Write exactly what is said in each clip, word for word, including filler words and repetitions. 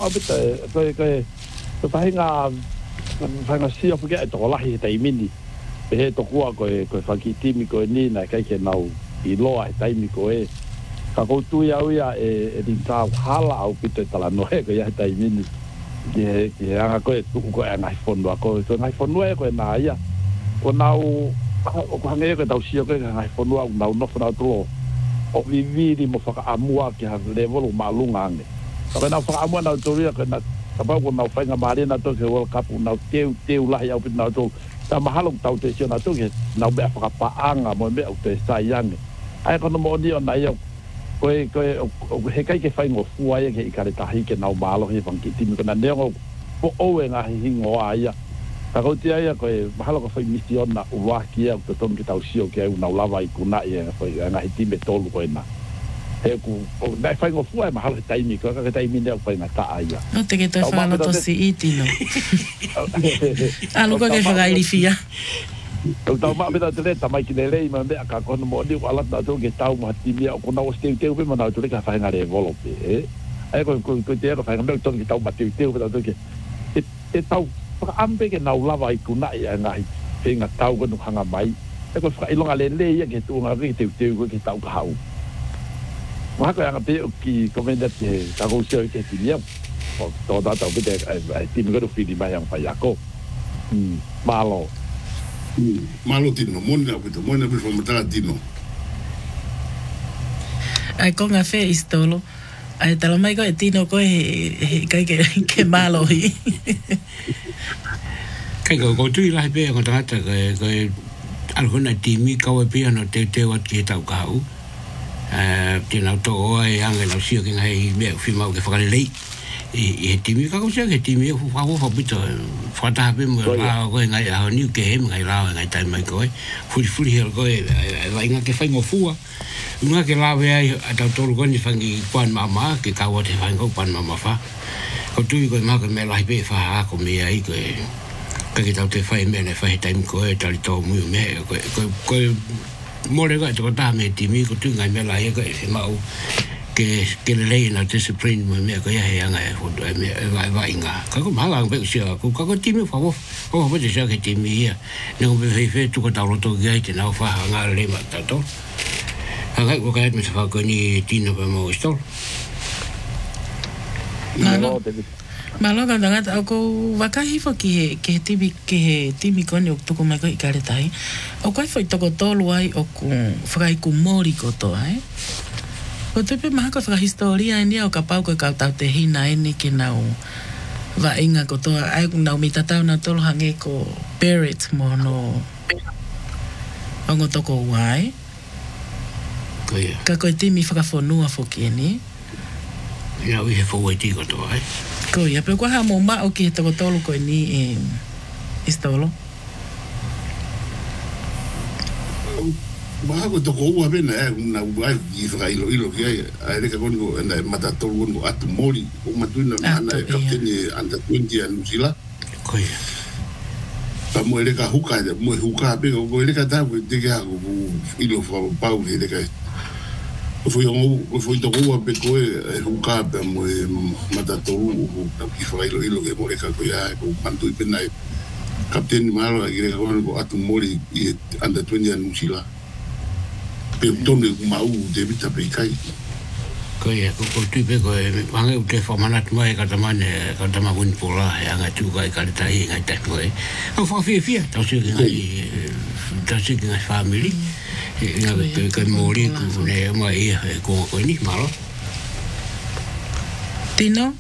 a bit ko ko ko pahinga pahinga si of get to la hi te mini he to ko ko ko fakitimi ko ni na kai ke nau I loa e taimi ko e ka koutu ia uia e din tau hala au pito tala noe ko ia tai mini ke ke anga ko e tuku ko anga fondo ko so ngai fondo e ko na ia o nau o ko hange ko tau sio ko ngai fondo au nau no fona to o vivi di mo faka amua ke ha level malunga nge ko na faka amua na to ria ko na ka ko na fa nga mari na to ke world cup na teu teu la ia pito na to ta mahalo tau te sio na to ke na be faka pa anga mo be o te sayang ai ko no mo di ona ia ko ko he kai ke fai ngo fua ia ke ikare tahi ke nau malo he fanki timi ko na neo po o nga hingo ia ka ko tia ia ko mahalo ko fai mission na uwa kia ko ton ki tau sio ke na lava i kuna ia ko nga hitime tolu ko na he ku dai fai ngo fua mahalo taimi ko ka taimi ne ko nga ta ia no te ke to fa lo to si iti no algo que fa gai fia o tau ma beta tele tamai ki lei ma be ka ko no mo di ala ta to ke tau ma ti mia ko na o ste te pe ma na to le ka fa nga le volo pe e ai ko ko ko te ko fa nga to ki tau ma ti te pe to ke e tau pa ambe ke na lava i kuna ia nga i nga tau ko no hanga mai e ko fa i longa le le ia ke tu nga ri te te ko ke tau ka hau ma ko nga pe ki komenda te ka ko sio ke ti mia o to da tau be te ti mi ko fi di mai ang fa ya ko malo malo tino mona pito mona pito matala tino ai con a fe istolo ai talo mai ko tino ko e kai ke ke malo hi kai ko ko tu la pe ko ta ta ko ko alguna timi ka we pe no te te wat ki ta ka u eh tino to ai anga no sio que ngai me fi mau ke fa lei e timi ka ko se ke timi fu fa fu bito fa ta be mo la ko ngai a ni ke hem ngai la ngai tai mai ko fu fu hi ko e la inga ke fa ngo fu nga ke la ve ai a ta to ko ni fa ngi kwan mama ke ka wa te fa ngo kwan mama fa ko tu ko ma ko me la be fa ko me ai ko ka ke ta te fa me ne fa tai ko e ta to mu me ko ko mo le ga to ta me timi ko tu ngai me la ko e ma ke ke le na discipline mo me ko ya ya nga fo do me va va inga ka ko mala be sia ko ka ko timi fa ko ko ba de sia ke timi ya no be fe fe tu ko ta ro to ga ke na fa nga le ma ta to ha ko ka me fa ko ni tino ba mo sto malo malo ka nga ta ko va ka hi fo ki ke timi ke timi ko ni to ko me ko ikare tai o ko foi to ko to lo ai o ku frai ku mori ko to ai ko te pe maha ko whaka historia ni au ka pau ko ka tau te hina eni ke nau wa inga ko toa ai nau mi tatau na tolo hange ko Barrett mo no ongo toko wai ko ia ka koe timi whakawhonua whoki ni ia ui he whawai ti ko toa ai ko ia pe kua ha mo ma o ki he toko tolo koe ni e istolo ba ko to ko wa bena e na wa i fra ilo ilo ke ai re ka kon go na mata to go at mori o matuna na kapteni anda twenty anu sila ko ia pa mo le ka huka mo huka pe go le ka ta ko de ka go ilo fa pa o le ka o foi o o foi to go pe ko e huka pe mo mata to o ki fra ilo ilo ke mo le ka ko ya ko mantu pe na kapteni malo ke re go at mori i anda twenty anu sila pe tome mau de vita pe kai ko ia ko ko tu pe ko mange u te famana tu mai ka tamane ka tama win pola ya nga tu ka ka ta hi nga ta ko e o fa fi fi ta su ki ngai ta su ki ngai family nga pe ka mori ku ne mai ko ko ni malo Tino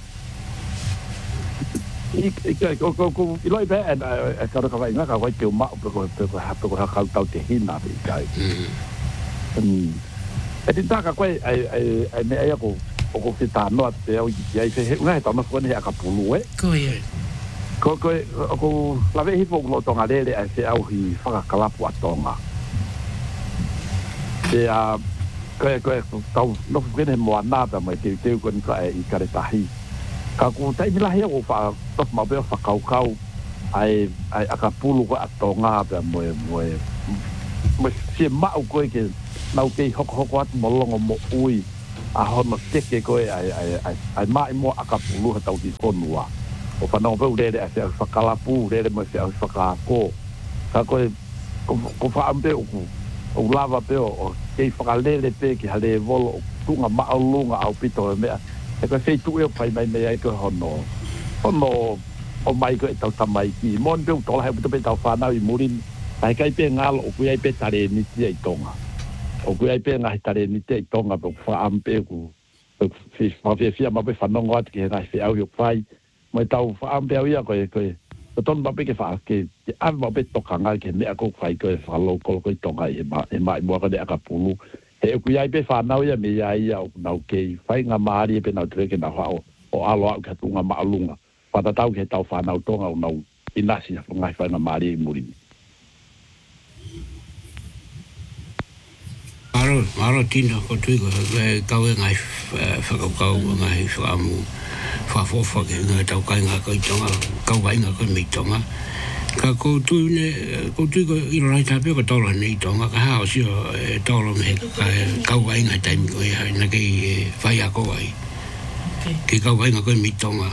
ko ko ko i loi be and ka ka vai nga ka vai te ma ko ko ko ha ko ha ka tau te hina pe kai mm e te taka koe ai ai ai me ai ko ko te ta no te au i ai se nga ta no ko ne ka pulu e ko ia ko ko ko la ve hi fo lo tonga le ai se au hi fa ka la pu atonga te a ko ko tau no ko ne mo na ta mai te te ko ni ka i ka ta hi ka ku tai mi la he ko fa to ma be fa kau kau ai ai aka pulu ko atonga pe mo mo mo se ma ko ke lau ke hoko hoko atu molongo mo ui a hono teke koe ai ai ai ai mai mo akapulu ha tau ki konua o whanau vau rere a se au whakalapu rere mo se au whakalako ka koe ko whaampe o ku o lava pe o kei whakalele pe ki hale volo o tunga maulunga au pito e mea e koe whei tu e o pai mai mea e koe hono hono o mai koe tau tamai ki mon pe o tola he puto pe tau whanau i murin tai kai pe ngalo o kui ai pe tare niti ai tonga o kui ai pe ngahi tare niti ai tonga pe o whaampe ku fi fi fi ma pe whanongo atu ki he ngai whi au i o pai mai tau whaampe au ia koe koe o ton ma pe ke wha ke ke an ma pe toka ngai ke mea kou whai koe whalo kolo koe tonga i ma e mai mua ka ne aka pulu he o kui ai pe whanau ia me ia ia o nau kei whai ngā maari e pe nau treke na whao o alo au ka tunga maalunga whatatau ke tau whanau tonga o nau inasi a whangai whai ngā maari i murini. Maro, maro tino ko tui ko kau e ngai whakakau ngai whakamu whafofa ke ngai tau kai ngā koi tonga kau vai ngā koi mei tonga ka ko tui ne ko tui ko iro rai tāpio ka tolo nei tonga ka hao sio tolo me kau vai ngai taimi ko ia na kei whai a ko ai ke kau vai ngā koi mei tonga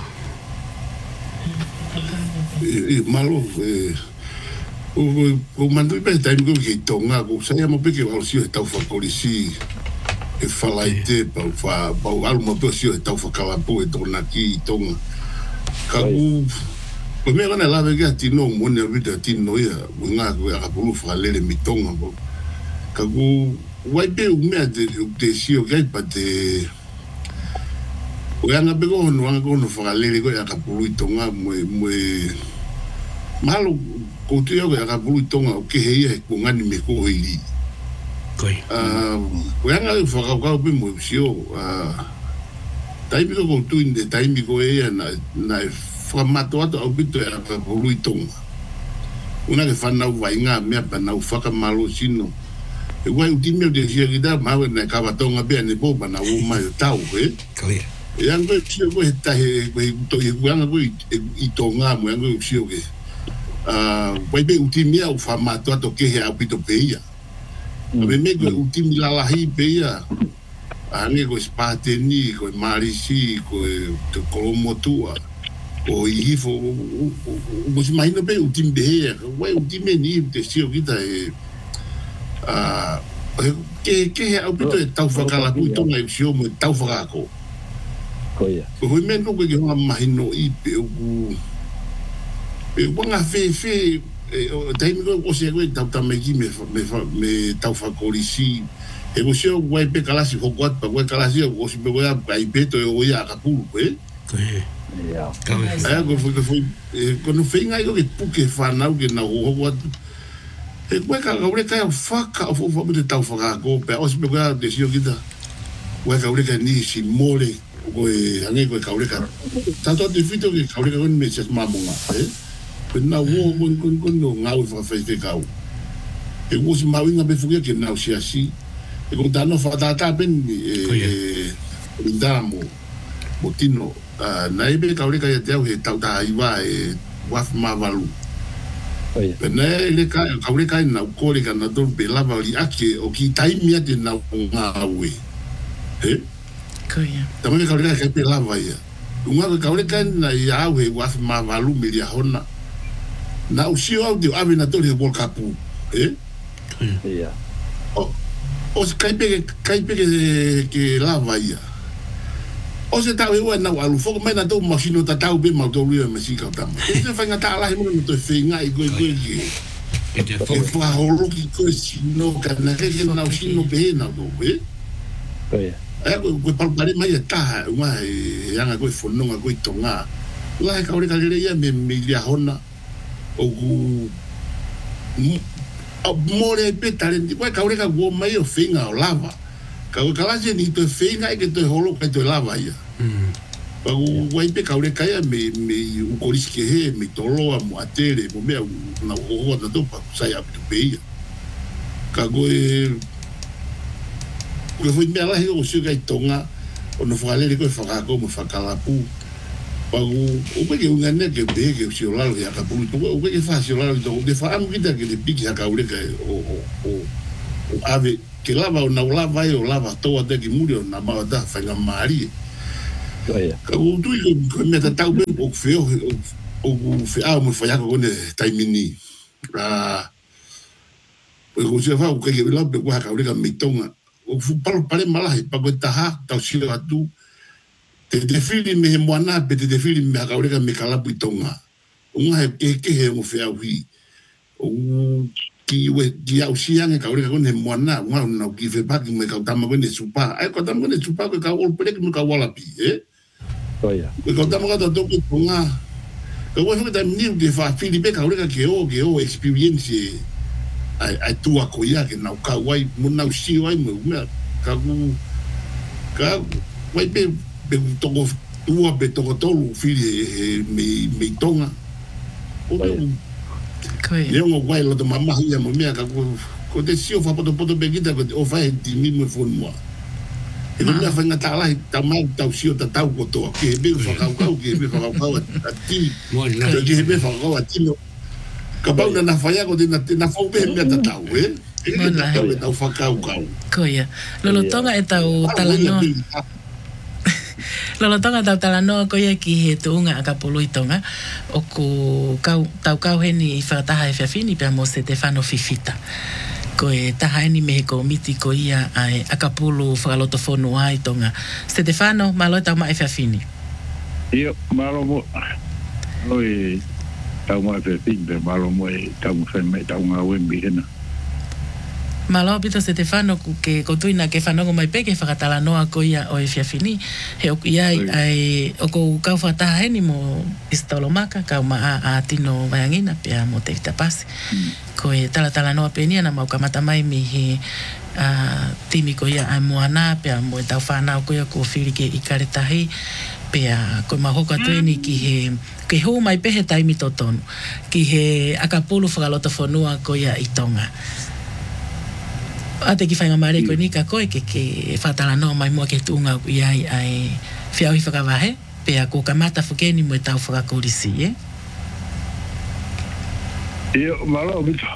malo o o mandu pe tai ko ki tonga ko sai mo pe ke o sio tau fa polisi e falaite pa fa pa al mo pe sio tau fa kala po e tona ki tonga ka u o me na la vega ti no mo ne vida ti no ia nga ko a pulu fa le mi tonga bo ka u wai pe u me de de sio ga pa de o nga be ko no nga ko no fa le ko a pulu tonga mo mo malo ko te o ga bulu tonga o ke hei e ko ngani me ko hili koi ah o nga o fa ka pe mo sio ah tai mi ko tu inde tai mi ko e na na formato ato o bito e ka bulu tonga una que fa na vai nga me pa na fa ka malo sino e wai u timio de sia gida ma na ka ba tonga be ne bo pa na u mai tau e koi e anga sio ko ta he ko to e nga ko i tonga mo anga sio ke ah vai be utimia o formato ato ke he apito peia me me ko utimi la lahi peia ane ko spateni ko marisi ko to kolomotua o ifo o se imagina be utimi beia vai utimi ni te sio kita e ah ke ke he apito e tau fakala ku tonga e sio mo tau fakako ko ia ko me no ko ke ha mahino i pe o e wanga fe fe o taimi ko o se ko tau tamai ki me me me tau fa kolisi e ko se o wai pe kalasi ko kwat pa wai kalasi o se be wai ai peto o ia ka pu e ko ia ai ko foi ko foi ko no fe ngai ko ke pu ke fa na ke na o wat e ko ka ka ure ka fa ka o fo me tau fa ko pe o se be wai de sio kita wai ka ure ka ni si mole ko e ange ko ka ure ka tanto de fito ke ka ure ka ni me se mamunga e na wo kon kon kon no ngau fa fa te kau e wo si mawinga be fugia ke na si asi e kon dano fa data ben e ndamo botino na ibe ka ore ka te au he tau ta iwa e waf ma valu pe na le ka ka ore ka na ko le ka na do be lava li ake o ki tai mia te na ngawe e ko ia tamai ka ore ka pe lava ia unga ka ore ka na ia we waf ma valu me dia hona na o sio au de ave na tole World Cup eh ia o o kai pe kai pe ke ke lava ia o se tau e na alu fo mai na to machino ta tau be ma to rio me sika tam e se fa ngata la mo to finga i go go ki e te e fa holo ki ko sino ka na ke na o sino be na do eh ko ia e ko pa pare mai ta uma e anga ko fo no ko tonga la ka ore ka le ia me me dia hona o ku more pe talenti vai ka ore ka go mai o finga o lava ka ka la se ni to finga e ke to holo ka to lava ia mm pa u vai pe ka ore ka ia me me u koris ke he me tolo a mo atere mo me na o o na to pa sai a pe ia ka go e ko foi me la he o se ka tonga o no fale ko fa ka ko mo fa kala pu pa o o que un ane que be que si o lalo ya ka pu to o que fa si o lalo to de fa am kita que de pique ka ure ka o o o ave ke lava o na lava e o lava toa te ki muri o na mawa da whainga maari. Ka o tui ko mea ta tau ben o whio o whio mo whaiaka kone taimini. O ko sia whau kei ke lau pe kua kaureka meitonga. O fu palo pare malahi pa koe taha tau sila atu. Te te whiri me he moana pe te te whiri me kaureka me kalapu i tonga. O ngahe ke ke he mo whiau hui. O ki we ki au siange ka ore ka kone moana wa na ki fe pa ki me ka tama kone supa ai ka tama kone supa ka o pele ki me ka wala pi eh oia ko tama ka to ki punga ka wa fu ta ni ki fa fili be ka ore ka ke o ke o experience ai ai tu ko ya ke na ka wai mo na si wai mo me ka ku ka wai be be to go tu be to to fili me me tonga o Yo ngo wai lo de mama ia mo mea ka ko ko te sio fa poto poto be kita ko o fa di mi mo fon mo. E no na fa nga ta la ta ma ta sio ta ta ko to ke be fa ka ka ke be fa ka ka ti mo na ke be fa ka ti no. Ka ba na fa ya ko de na na fa be me ta ta we. E na ta ta fa ka ka. Ko ya. Lo lo tonga e ta o tala no. Lolo tonga tau tala noa ko ia ki he tuunga a kapolo i tonga o ko kau, tau kau heni i whakataha e whiawhini pia mo Stefano Fifita. Ko e taha eni me he ko miti ko ia ai a kapolo whakaloto whonua i tonga. Stefano, malo e tau ma e whiawhini? Ia, malo mo. Oi, tau ma e whiawhini, malo mo e tau mwheme, tau ngā wembi hena. Malo pito Stefano ke kotuina ke whanongo mai pe ke whakatala noa ko ia o e whiawhini he o ia ai o ko kau whataha heni mo Istolomaka kau maa a tino vayangina pia mo te vitapasi ko e tala tala noa pe nia na mau kamata mai mi he timi ko ia ai moana pia mo e tau whanau ko ia ko whiri ke i karetahi pia ko mahoka tueni ki he ke hou mai pe he taimi totonu ki he akapulu whakaloto whanua ko ia i Tonga. Ate ki whainga mare koe ni ka koe ke ke whatala no mai mua ke tuunga i ai ai whiau hi whakawahe pea ko kamata whukeni mo e tau whakakorisi, eh? Ia, malo, bito.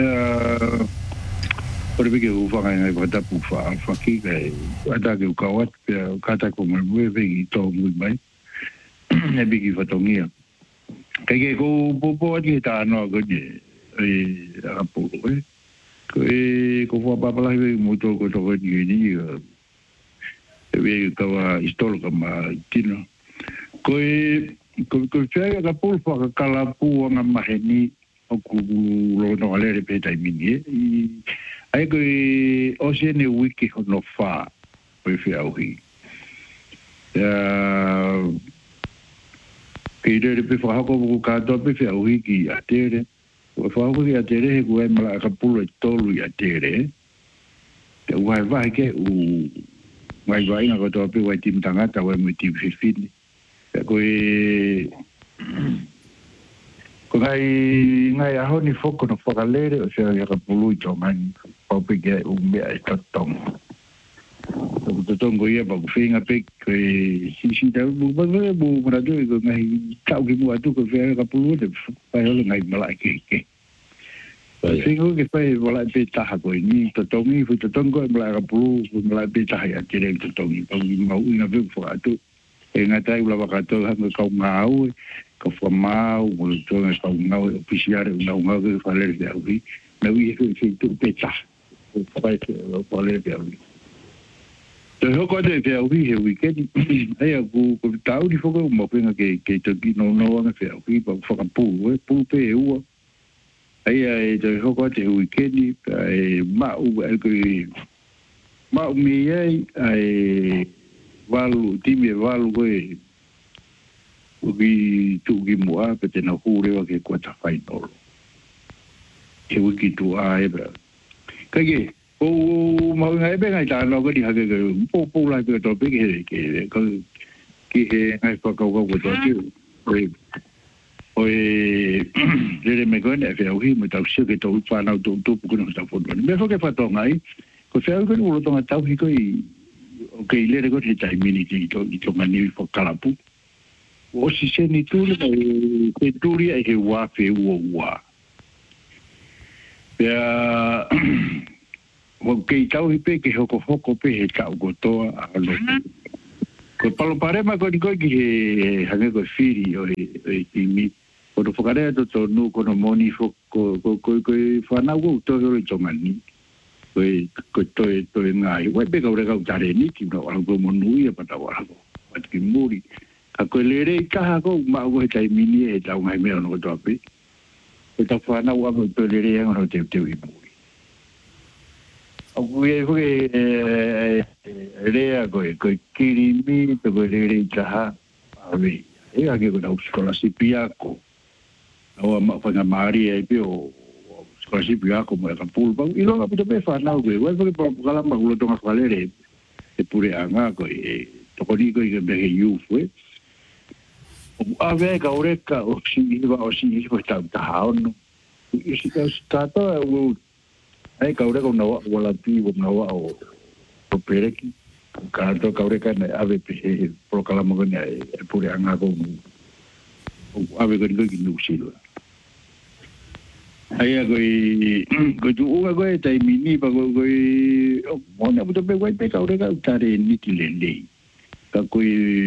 Ore peke uwhanga ngai whatapu whaki kai ata ke ukawat pea kata ko mai mue veki tō mui mai ne biki whatongia. Kai ke ko popo ati he tā noa koe e apolo, eh? Ko e ko fua papalahi vei moto ko toko ni ni e vei kawa istolo ka ma tino ko e ko ko fea ka pol fa ka kala pu nga maheni o ku lo no ale pe tai mini e ai ko e o se ne wiki no fa ko fea o hi ya ke de pe fa ko ku ka do pe fea o hi ki atere o whaahu ki a tere he kua e mala ka pulu e tolu i a tere te uai vai ke u ngai vai nga koto api wai tim tangata wai mui tim fifini te koe ko ngai ngai aho ni foko no whakalere o sea ka pulu i tongani paupi ke u mea e tatonga o tatonga ia pa ku whinga pe koe sisi tau mu bangue mu maradu i ko ngai tau ki mu atu ko whea ka pulu te pai holo ngai mala ke ke Singo ke pai wala pe taha ko ni to tongi fu to tongo e mala pulu fu mala pe taha ya tere to tongi pa ni mau ina ve fo atu e ngata i ula ka to ha ko ngau ko fo mau mo to na ko ngau oficiare una ngau ke fa le de avi me wi ke se tu pe taha ko pai ke ko le de avi to ho ko de de avi he weekend ai ku ko tau di fo ko mo pe ke ke to no no na fe avi pa fo ka pu e pu pe u ai ai te hoko te weekendi ai mau ai mau mi ai ai valu timi valu koe uki tu ki mua pe te na hure wa ke kota whainolo ke wiki tu a e bra kage o mau ngai be ngai tāna ko di hake ke po po lai pe to pe ke ke ke he ngai whakau ko to ki Oi, lere me koe ne whea uhi, me tau sio ke tau whanau tau tupu kuna tau whanau. Me whoke whatonga ai, ko whea uhi ulo tonga tau hi koe, o kei lere koe te tai mini ki i tonga niwi whakalapu. O si se ni tūle, ke tūria e he wāwhe ua ua. Pea, mo ke tau hipe ke hoko hoko pe he tau ko toa alo ko palo parema ko ni ko ki he hange ko firi o e timi ko do fokare to to no ko no moni fo ko ko ko ko fa na wo to yo le chomani ko ko to to ngai we be ko re ka tare ni ki no algo mo nui e pata wa ko at ki muri ka ko le re ka ko ma wo tai mini e tau ngai me no to pe ko ta fa na wa ko to le re no te te i muri o we we rea ko ko kirimi to ko le re ka ave e a ke ko na skola si piako o ma fa na mari e pe o skola si piako mo ka pulpa i lo ka pe fa na we we ko pa kala ma lo to ka le e pure anga ko e to ko ni ko ke be yu fue a ve ka ore ka o si va o si ko ta ta no i si ka sta to o ai ka ore ko no wala ti o no o o pereki ka to ka ore ka na ave pe pro kala mo ne e pure anga ko ave ko ni no si lo ai ko ko tu o ko e tai mini pa ko ko mo na buto pe wai pe ka ore ka tare ni ti le le ka ko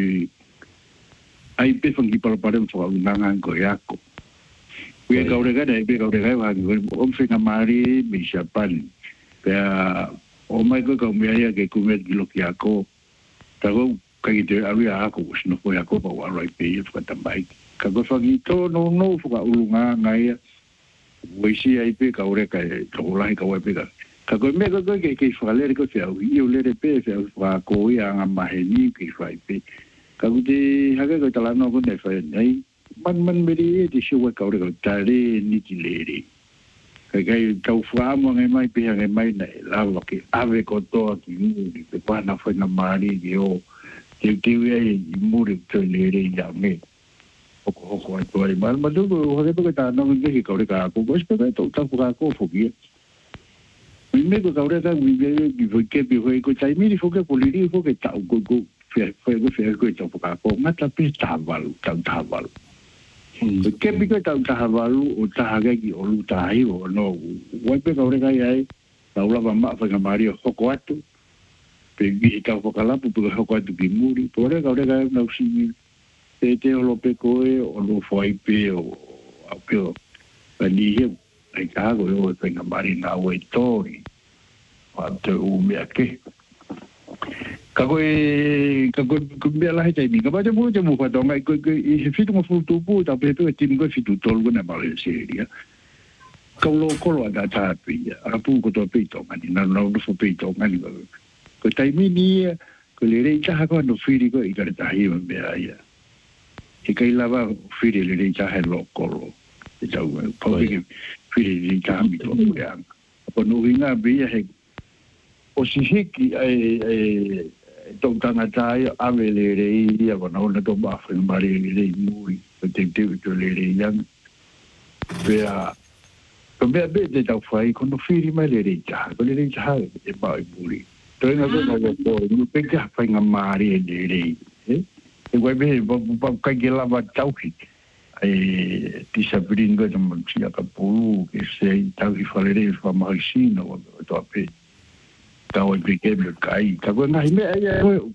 ai pe fangi para para fo na ngan ko ya ko we ka ore ka dai pe ka ore ka wa ko o fe na mari mi japan pe o mai ko ka mi ya ke ku me lo ki ako ta ko ka ki te ari a ko no ko ya ko pa wa rai pe fa ta mai ka ko fangi to no no fo ka ulunga ngai we si ai pe ka ore ka to lai ka we pe ka ka ko me ko ke ke fa le ko se au i le pe se fa ko ya nga ma he ni ki fa pe ka ku te ha ke ko ta la no ko ne fa nei man man me ri ti shi we ka ore ko ta le ni ti le ri ka ka ka fa mo ngai mai pe ngai mai nei la lo ki ave ko to ki ni pe pa na fa na ma ri yo ti ti we i mu ri to le ri ya me o ko ko to ai mal ma do ho ke ko ta no nge ki ka ore ka ko ko spe to ta ko ko fo ki mi me ko ka ore ka mi be ki fo ke bi ho ko tai mi fo ke ko li fo ke ta ko ko fe fe ko fe ko ta ko ka ko ma ta pi ta valu ta ta valu ke bi ko ta ta valu o ta ga ki o lu ta ai o no wa pe ka ore ka ai ta ula ba ma fa ka mari ho ko atu pe gi ta ko kala pu ko ho ko atu ki muri por ka ore ka na usi te te o lo pe ko e o lo foi pe o a pe o ni he ai ka go o pe na mari na o tori a te u me ke ka go e ka go ku me la he mi ka ba te mo te mo fa do mai ko i se fitu mo fu tu pu ta pe pe ti mo fitu tol go na ba le seria ka lo ko lo da ta pe a pu ko to pe to mani na no no fu pe to mani ko tai mi ni ko le re cha ko no firi ko i ka ta hi me ai e kai lava firi le re cha he lo ko lo e ta u po ke firi le cha mi to ya ko no vinga be he o si hiki ai ai to tanga tai ave le re ia ko no na to ba fa mari le muri te te to le re yang pe a ko be be de ta fai ko no firi mai le re cha ko le re cha e ba i muri to na ko no ko no pe ka fa ngamari le re eh e vai be ba ka ke la ba tau ki ai ti sa bringo de montia ka pu que sei tau i falere fa maisino to pe ka o pe ke me kai ka ko na me ai o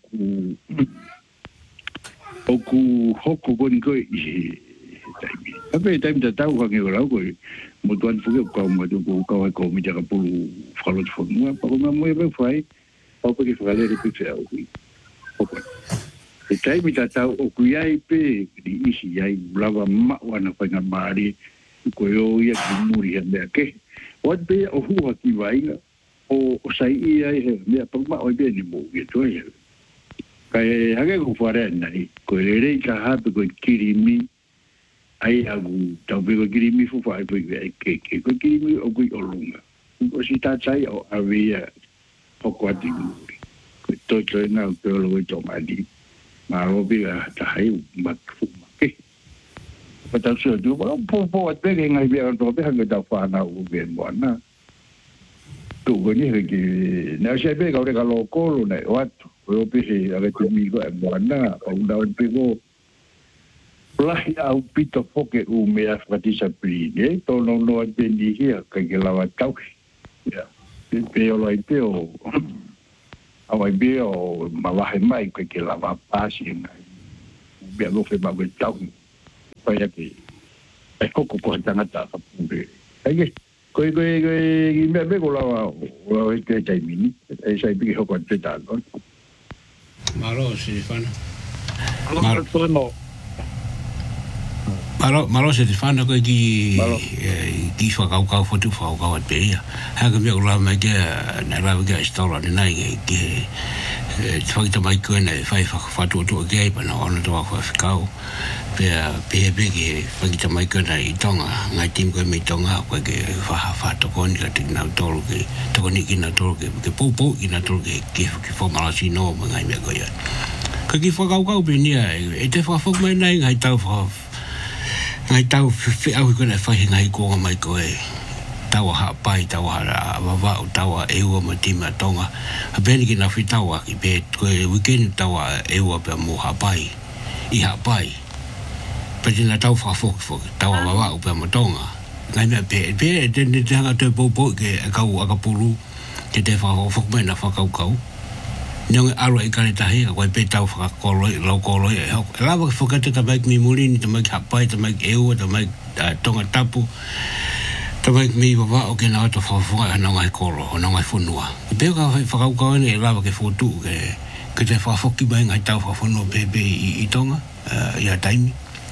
ku o ku hoku ko ni ko i tai mi a pe tai ta tau ka ke ora ko mo tuan fu ko mo tu ko ka ko mi ja ka pu falo de fo mo pa ko mo e be fai o ko ki falere pe fe o ki o ko e tai mi ta tau o ku ai pe di isi ai blava ma wana fa na mari ko yo ia ki muri e me ke o be o hu ki vai o sai ia e me pa ma o be ni mo ye to ye kai ha ke ku fare nai ko le re ka ha ko kirimi ai agu ta be ko kirimi fu fa pe ke ke ko kirimi o ku o lunga ko si ta sai o avia o ko ati muri ko to to na ko lo to ma di ma lo bi ta hai ma fu ma ke pa ta so du ba po po at be ngai be on to be ha ta fa na u be mo na tu ko ni ke na se be ka ore ka lo ko lo ne wat o pe se a ke mi ko e mo na o da o pe ko plahi au pito foke u me a fatisa pri ne to no no be ni hia ka ke la wa tau ya pe o lai pe o awai be o mawahe mai ko ke lava pasi ngai be lo fe ba tau pa ya ke e koko ko tanga ta ka pure ai ko ko i me be ko lava o ke tai mini e sai bi ko te ta no Malo Stefano Malo sono Malo malo Stefano ko ki ki fa ka ka foto fa ka wat be ya ha ka me la ma ke na la ga stola ni nai ke tfai ta mai ko na fa fa fa to to ke pa na ona to fa ka pe pe pe ke fa ki ta mai ko na i tonga ngai tim ko mi tonga ko ke fa fa to ko ni ka ti na to ke to ko ni ki na to ke ke po po ki na to ke ke ke fo mala si no ma ngai me ko ya ka ki fa ka ka be ni e te fa fo mai nai ngai ta fa ngai tau fe au ko na fa ngai ko mai ko e tau ha pai tau ha wa wa tau e o ma ti ma tonga a ben ki na fi tau ki be ko weekend tau e o pe mo ha pai i ha pai pe na tau fa fo fo tau wa wa pe mo tonga ngai me pe pe de de hanga te po po ke ka u ka pulu ke te fa fo me na fa ka ka Nyong aro e kare tahi ko pe tau fa ko lo lo ko lo e la ba fo ka te ta mi mulini te mai ha pai te mai e o te mai tonga tapu te mai mi wa o ke na to fo fo na ngai ko lo na ngai fo noa pe ka fa ka ka ne la ba ke fo tu ke ke te fa fo ki mai ngai tau fa fo no be be i tonga ia taimi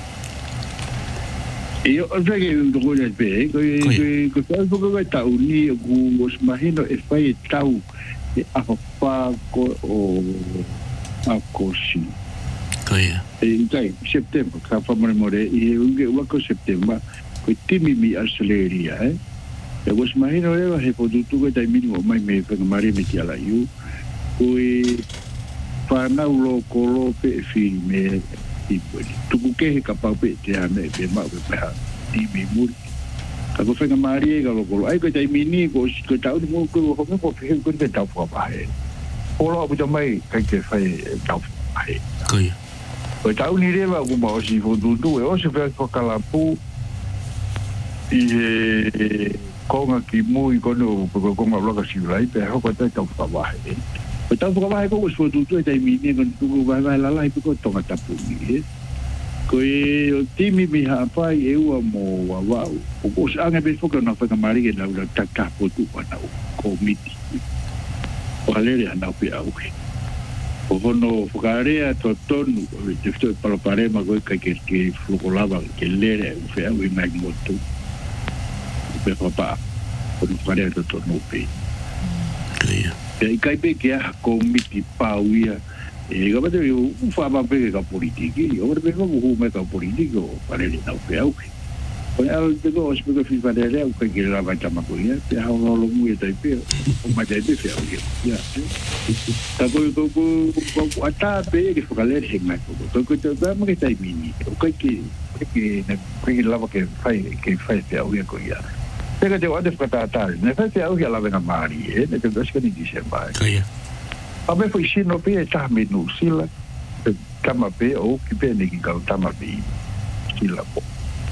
io ho già che non ho già be ko ko ko ko ko tau ni ku os mahino e fai tau e a fa ko o a kosi ko ia e dai setembro ka fa more more e unge wa ko setembro ko timi mi asleria eh e os mahino e he potuto ko dai minimo mai me pe mari mi ti ala yu ko e fa na lo ko lo pe fi me i tu ke he ka pa pe te ame pe ma pe ha ti mi muri ka ko fenga mari ga lo ko ai ko dai mini ko ko tau mo ko ko ko fe ko te tau fa ba he o lo bu mai ka ke fa tau fa he ko ia ko tau ni re ba ko ba si fo du du e o se fe ko kala pu i ko nga ki mu i ko no ko ko nga bloga si lai pe ho ko te tau fa ba he ko tau fa ba he ko so du du dai mini ko tu ba ba la la i ko to nga tapu ni ko e timi mi ha pai e ua mo wa wa o ko sa nga be foka na fa mari ke na ula taka po tu pa na ko miti o ale na pe au ke o no fokarea to tonu de fto para pare ma ko ka ke ke flokolava ke lere u fe au mai moto pe papa o no fokarea to tonu pe ia e kai pe ke ko miti pa uia e ga bate u fa ba pe ka politiki o re pe mo hu me ka politiko pare ni na pe au o al de go spe ko fi pa de le ko ke la ba chama ko ia pe ha no lo mu e tai pe o ma de pe fe ia ta ko ko ko ko ata pe ke fo ka le se ma ko ko ko te ba mo ke tai mini o ko ke ke na ko ke la ba ke fai ke fai pe au ia ko ia pe ka te o de fa ta ta ne fa pe au ia la venga mari e ne te das ka ni di se ba ko ia a me foi sino pe ta me no sila kama pe o ki pe ne ki ka tama pe sila po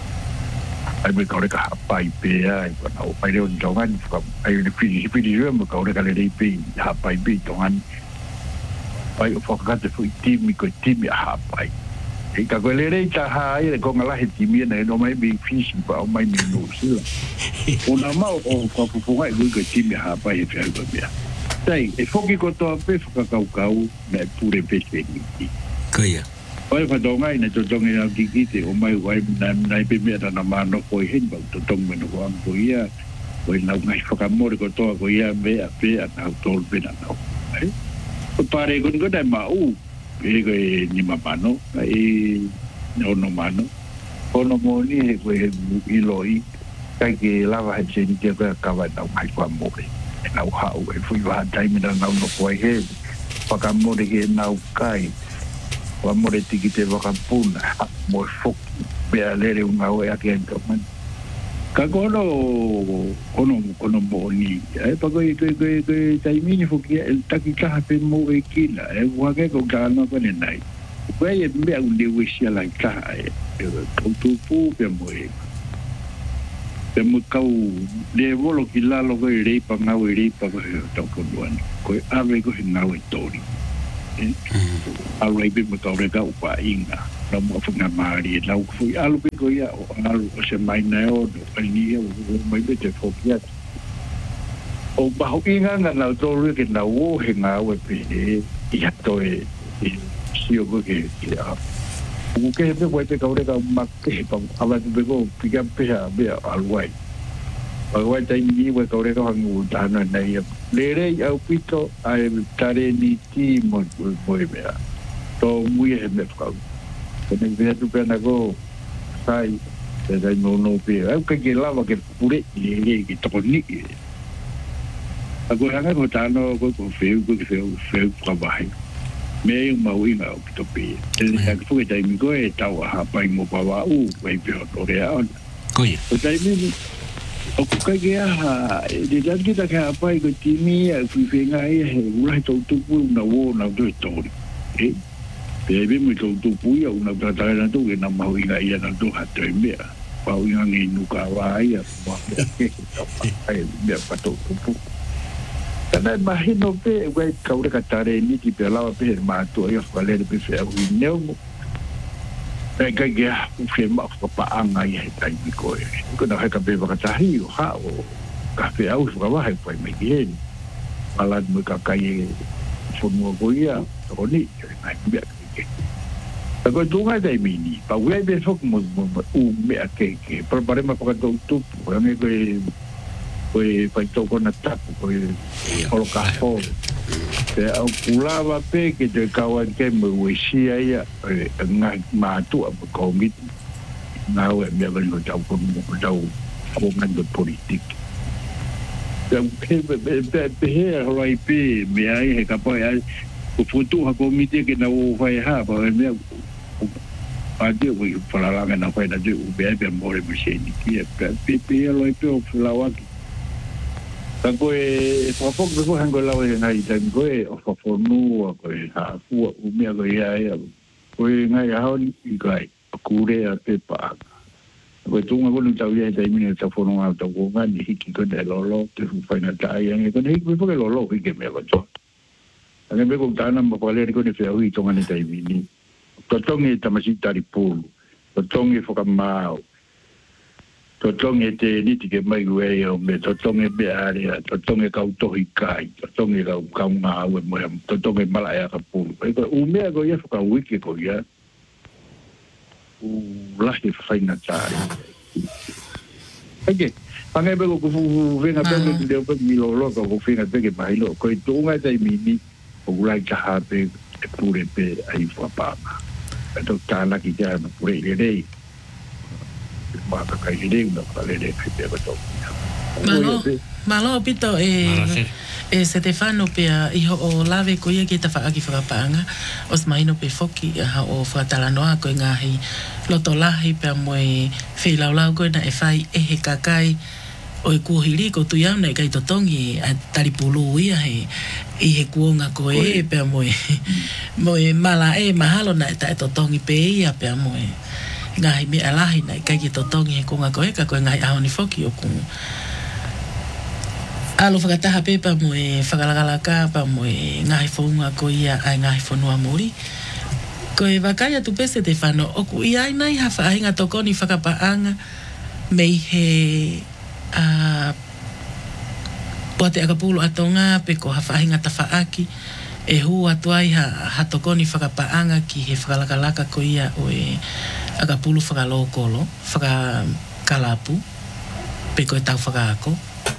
ai me ka ka pai pe ai ko na o pai le jongan ka ai le fi fi di mo ka o ka le pe ha pai pe jongan pai o ka te foi timi ko timi ha pai e ka ko le re ta ha ai ko ngala he timi ne no mai bi fi si pa o mai me no sila o na ma o ko fu ai ko timi ha pai e fa ko bia Sai, e foki ko toa pe foka kau kau me pure pese ni. ko ia Oi fa donga ina to tongi na kikite o mai wai na na pe me na mano ko hen ba to tong me no ko ko ia o na ngai foka more ko toa ko ia me a pe na tol pe na no. Ai. O pare ko ko dai ma u e ko ni ma mano e no no mano. O no mo ni e ko i loi kai ke lava he se ni ke ka va na mai ko mo na ha o e fui va dai me na no ko he foka more ke na kai o amore tiki te wakapuna mo fok be alere unha oe aki entoman ka kono kono kono boni e pa ko ko ko ko taimini foki el taki ka pe mo e kila e wa ke ko ka no ko ne nai ko e me un de wishia la ka e ko tu pu pe mo e Te mo kau le volo ki lalo ko i rei pa ngau i rei pa ko he tau konuani. Ko e ave ko he ngau e tori. Alu ai pe mo kau re kau pa inga. Na mo funga mari e lau fui alu pe ko ia o alu o se mai na o do ni o mai pe te fokia. O ba ho inga na na tori ke na o he ngau e pe e ia to e si o ko ke ia. O que é depois de causa da maque para falar de bego fica pea bea alwai alwai tem ni we causa da hangu dana nei lere au pito ai tare ni ti mo mo bea to muy é me fau tem que tu pena go sai de dai no no pe au que que lava que pure lere que to ni agora nga ko tano ko ko feu ko feu feu trabalho me uma uinga o que topi ele é que foi daí me goe tau a pai mo pava u vai pio torea on coi o daí me o que que a de já que tá que a pai ko timi a fui venga aí ula to tu pu na wo na do tori e bebe me to tu pu ia una trata na tu que na ma uinga ia na do ha tre me pa uinga ni nu ka wa ia pa ai me pa to tu Kana imagino pe we kaure katare ni ki pe lava pe ma to ia fale pe fe u neu e ka ga u fe ma fa anga ia tai mi ko e ko na ka pe ba ta hi ha o ka pe au fa ba hai pa me ki ala mo ka kai fo mo ko ia o ni ai be ki ko tu ga dai mi ni pa we be fo mo u me a ke ke por pare ma pa to tu ko me ko foi foi to con ataque foi colocar fogo te au pulava pe que te kawan ke mo wisia ia nga matu a ko mit na we me va no tau ko mo tau ko mando politik te pe pe pe he roi pe me ai he kapo ai o futu ha ko mit que na o vai ha pa me a dia we para la na vai da de o be be mo re machine ki pe pe roi pe o flawa Tako e whapok beko hango lau e ngai taimi koe o whaponu a koe hākua umea koe ia ea koe ngai ahau i kai a kure a te paaka koe tunga konu tau ia e taimi ne tau whono ngā tau konga ni hiki kone e lolo te whaina tai ange kone hiki koe poke lolo hiki mea koe ange beko tāna mapalere kone whiahui tonga ne taimi ni totongi tamasi tari pulu totongi whakamao totonge te niti ke mai ue o me totonge be area totonge kau tohi kai totonge kau kau ngā ue moe totonge mala ea ka pulu e ko umea ko ia whaka wiki ko ia u lahi whaina tāri eke ange beko kufu whenga peke ki leo peke milo loka ko whenga peke mahilo ko i tōnga tai mini o ulai ka hape e pure pe ai whapama e tō tānaki kia na pure i rei maka kai rei na pale de pe to malo malo pito e e Stefano pe iho o lave ko ia ki ta fa aki fa panga os maino pe foki ha o fa talanoa ko ngahi loto lahi pe moe fe lau lau ko na e fai e he kakai o e kuhiri ko tu ia na kai totongi a taripulu ia he i he kuonga ko e pe moe moe mala e mahalo na ta totongi pe ia pe moe ngai me alahi na kai ki totongi he kunga ko e ka ko ngai a ni foki o ku alo whakataha pe pa mo e whakalakalaka pa mo e ngai whaunga ko ia ai ngai whanua mori ko e wakaya tu pese te whano o ku ia ai nai hawha ahinga tokoni whakapaanga mei he a poate akapulu atonga pe ko hawha ahinga ta whaaki e hu atuai ha, ha tokoni whakapaanga ki he whakalakalaka ko ia o e akapulu whakalokolo, whakakalapu, pe koe tau whakaako.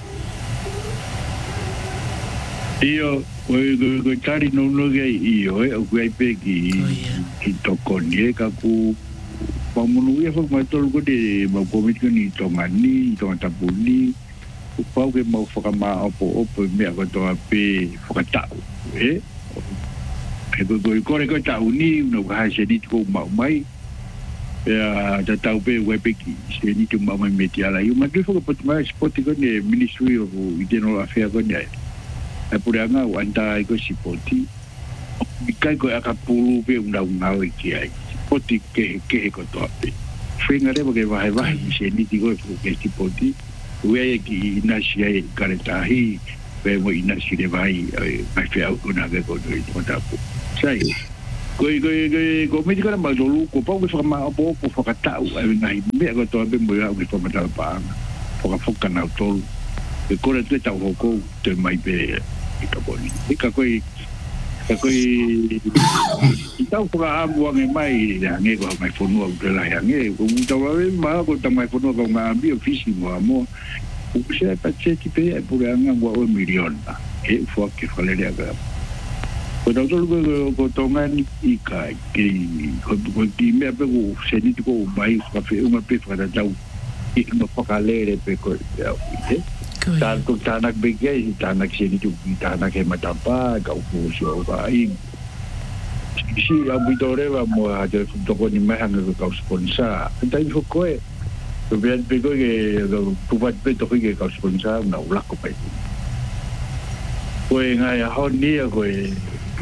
Io, koe koe tari no no gai io, e, o koe pe ki ki tokoni, e ka ku pamunu ia whak mai tolu ko de mau komit ko ni tonga ni, tonga tapuni, o pau ke mau whakama opo opo mea ko toa pe whakatau, e? E koe koe kore koe tau ni, no kahai se niti ko mau mai, ya ta tau pe we pe ki se ni tu mama meti ala yu ma tu fo ko mai sport ko ne ministry of internal affairs ko ne e puranga wanda ko sipoti mi kai ko aka pulu pe una una o ki ai sport ke ke ko to pe fringa re ko vai vai se ni ti ko ke sipoti ue ki ina si ai kare tahi pe mo ina si le vai mai fe au kuna ke ko ni mo tapu sai ko ko ko ko me dikara ma dolu ko pa ko fa ma po po fa ka tau ai ngai me ko to be mo ya ko fa ma ta pa po ka fo kana to e ko le tau ko te mai pe ka ko ni ka ko ka ko tau ko a mo ngai mai ya ngai ko mai fo no ko la ya ngai ko tau ma ko tau mai fo no ko ma bi ofisi mo mo o se pa che ti pe e pure anga wa o milion e fo che fa le aga ko da tolo ko ko tonga ni ka ki ko ko ti me pe ko se ni ko mai fa fe uma pe fa da tau e no fa ka le pe ko e ta ko ta nak be ge ta nak se ni tu ta nak e mata pa ka ko so ba i si a bitore va mo a de to ko ni me hanga ko sponsor ta i fo ko e tu ven pe ko ke tu va pe to ke ka sponsor na ula ko pe ko e nga ya ho ni ko e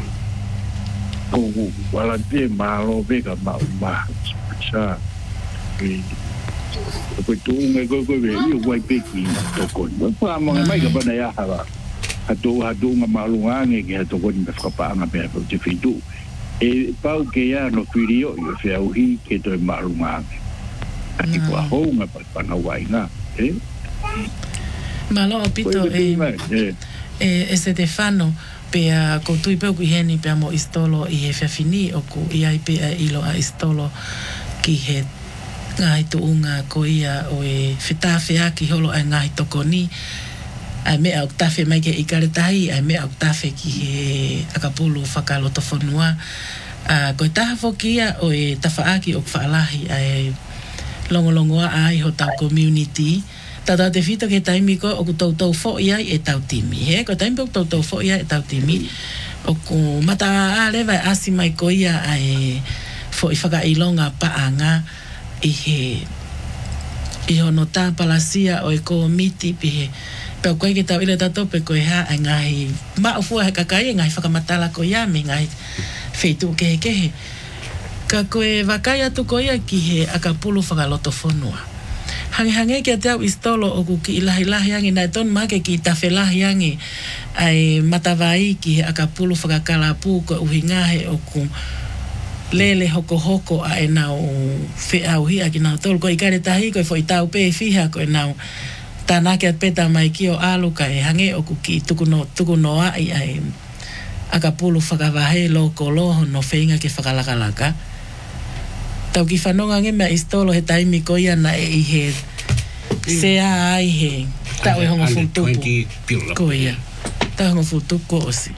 ko wala te ma lo pe ka ma ma sa e ko tu me ko ko ve i wa pe ki to ko no pa mo mai ka pa na ya ha ba ha tu ha tu nga ma lu nga nge ke to ko ni ka pa nga pe ko te fitu e pa ke ya no firio yo fe au hi ke to ma lu nga Ati ko a hou nga pa pa na wai nga, eh? Malo opito e e Stefano pe a ko tui pe ku heni pe mo istolo i he fini o ku i ai pe ilo a istolo ki he ngai tu unga ko ia o e fitafe a ki holo a ngai toko ni ai me au tafe mai ke i kare tahi ai me au tafe ki he akapulu whakaloto whanua a ko taha fokia o e tafaaki o kwhaalahi ai longo-longo ai ho tau community. Tata te fito ke taimi ko o ku tau tau fo ia e tau timi. He, ko taimi ko tau tau fo ia e tau timi. O ku mata a lewa asi mai ko ia ai fo i whaka ilonga paanga i he i hono tā palasia o e ko miti pi he. Pau koe ke tau ila tato pe koe ha ai ngahi ma ufua he kakai e ngahi whakamatala ko ia me ngahi feitu kehe kehe. Ka koe wakai atu ko ia ki he akapulu whakaloto whanua. Hangi hangi ki a te au istolo o ku ki ilahi lahi angi nai ton make ki tafe lahi angi ai matawai ki he akapulu whakakalapu ko uhi ngahe o ku lele hoko hoko a e nau whi au hi a ki nau tolu ko i kare tahi ko i fo i tau pe fiha ko e nau tānake at peta mai ki o aluka e hangi o ku ki tukuno, tukuno ai ai akapulu whakawahe loko loho no whainga ki whakalakalaka. Tau ki whanonga nge mea istolo he taimi ko ia na e i he sea ai he tau e hongo futupu ko ia tau hongo futupu ko osi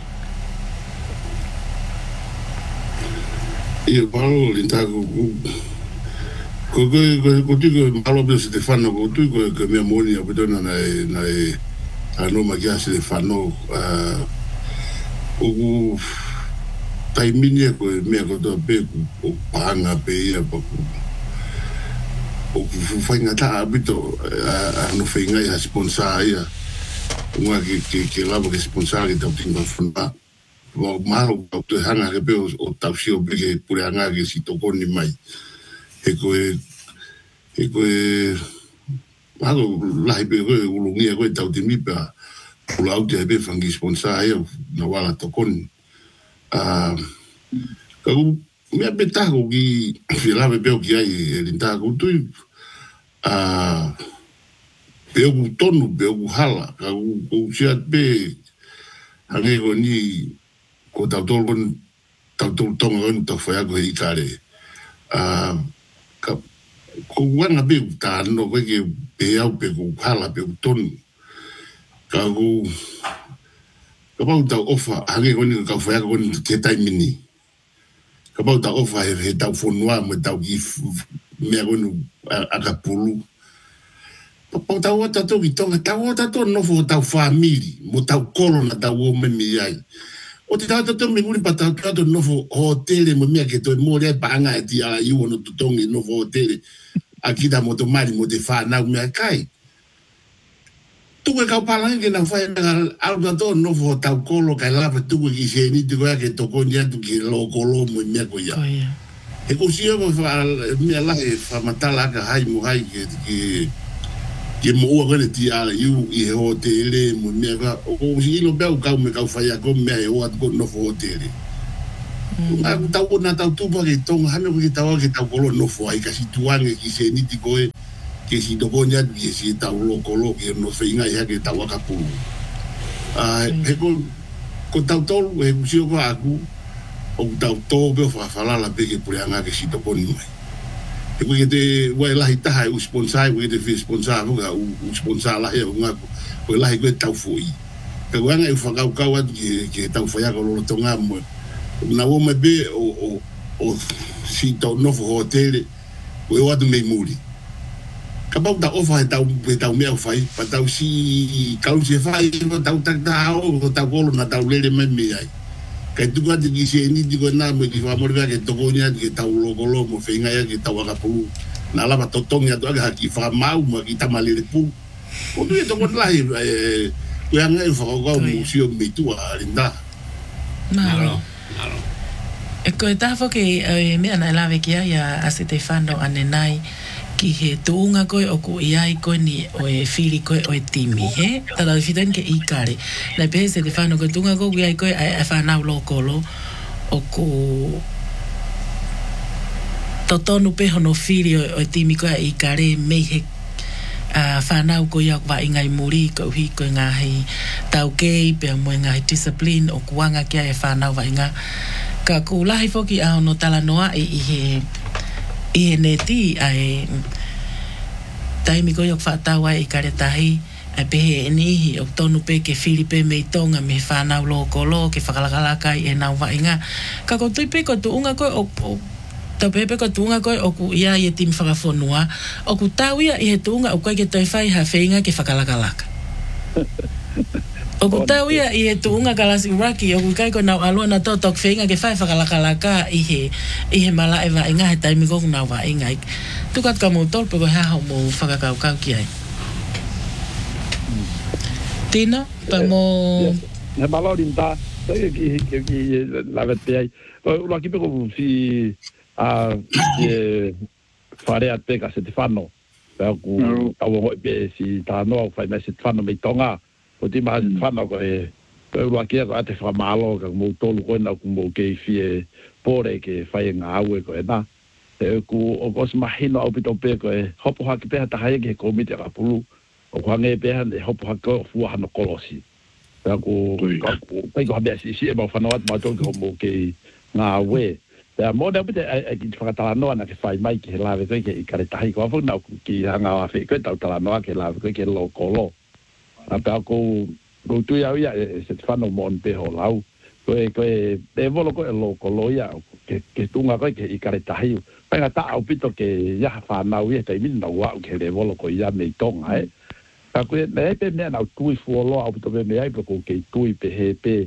ia palo linta ko ko ko ko tiko palo pe Stefano ko tiko ko mea moni a pedona na na ano magia Stefano o taimini ko me ko to pe o panga pe ia po o fainga ta abito a no fainga ia sponsor ia unha que que que lavo que sponsor que tau tinga funda o malo to hanga que pe o tau si o que pure anga que si toko ni mai e ko e ko malo la pe ko o lungia ko tau timi pa o la te be fangi sponsor ia no wala toko ah kau me beta ko ki fila be ki ai linta ko tu ah be ko tonu be ko hala kau ko sia be ane ko ni ko ta tol kon ta tol tong on ta fa ko i kare ah ka ko wana be ta no ko ke be au be ko hala be ko tonu kau Kapau tau ofa, hangi koni ka whaya koni te taimini. Kapau tau ofa he, he tau whanua me tau ki mea koni akapulu. Kapau tau ata toki tonga, tau ata to nofo tau whamiri, mo tau kolo na tau o memi ai. O te tau tato me nguri pa tau tato nofo hotele mo mea ke toi mo rea pa anga e ti ala iwo no tutongi nofo hotele. Akita mo to mari mo te whanau mea kai. Tuwe kau palangi ke na whai nga alga to nofo tau kolo kai lapa tuwe ki se ni te koea ke toko ni atu ki lo kolo mo mea ko ia. He ko siya mo mea lahe whamatala ka hai mo hai ke ke mo o ngale ti ala yu i hotel mo me ga o si no be o ka me ka fa ya ko me o at ko no hotel a ta o na ta tu ba ke tong ha me ko ta wa ke ta ko no fo ai ka si tuange ki se ni ti ko ke si do gonya ki si ta lo ko lo ke no fe nga ya ke ta wa ka pu a e ko ko ta to e si ko aku o ta to be fa fa la be ke pu nga ke si do ko ni e ko te wa la hita ha u sponsor we te fi sponsor ga u sponsor la e nga ko la ko ta foi ka wa nga fa ka ka wa ke ke ta fa ya ko lo to nga mo na wo me be o o o si to no hotel we wa de me muri ka ba da ofa ta be ta me fai pa ta si ka u se fai ta ta ta o ta ko na ta le me me ai ka tu ga di se ni di ko na mo ki fa mo ga ke to ko nya ke ta lo ko lo mo fe nga ya ke ta wa ka pu na la ba to tong ya to ga ki fa mau mo ki ta male le pu ko ni to ko la e ko ya nga fa ko mo si o me tu a linda Malo. E koe tafo ke mea na lawe kia ia a Stefano anenai ki he tuunga koe o ku iai koe ni o e whiri koe o e timi, he? Tala whitan ke i kare. Nai pehe Stefano koe tuunga koe iai koe a e whanau lokolo o ku totonu peho no whiri o e timi koe i kare mei he a whanau ko ia wa ingai muri ko hi ko ngahi tau kei pe mo ngahi discipline o kuanga kia e whanau wa inga ka ku lahi foki a no tala noa i he i he neti ai taimi ko ia whatau ai i kare tahi ai pehe enihi o tonu pe ke Filipe mei tonga me whanau loko lo ke whakalakalaka i e nau wa inga ka ko tui pe ko tu unga ko o tau pepe ko tuunga koe o ku ia i e timi whakafonua o ku tau ia i he tuunga o koe ke toi whai ha whainga ke whakalakalaka o ku tau ia i he tuunga kalasi uraki o ku kai ko nau alua na totok whainga ke whai whakalakalaka i he i he mala e wa inga he taimi koku nau wa inga tukat ka mo tolpe ko hea mo whakakaukau ki ai Tina pa mo he malaurin ta ki ki lavet pe ai o laki pe ko si a e fare a pega Stefano per ku a wo be si ta no fai me Stefano me tonga o ti ma Stefano ko e per lo che a te fa malo che mo tolu ko na ku mo ke fie pore ke fai nga awe ko na e ku o ko ma hino o pito pe ko e hopo ha ke pe ta ha ke ko mi te ka pulu o ko nge pe ha hopo ha ko fu ha no kolosi per ku pe ko be si si e ba fa no at ma to ko mo ke nga awe ya mo da bute ai ki whakatala noa na ke whai mai ki he lawe koe ke i kare tahi ko afu nau ki hanga wa whi koe tau tala noa ke lawe koe ke lo kolo a pe ako kou tui au ia e se te whanau mon pe ho lau koe koe e volo koe lo kolo ia ke, ke tunga koe ke i kare tahi penga ta au pito ke iaha whanau ia te min nau au ke le volo koe ia mei tonga e ka koe me e pe mea nau tui fuolo au pito pe me ai pe ko ke tui pe he pe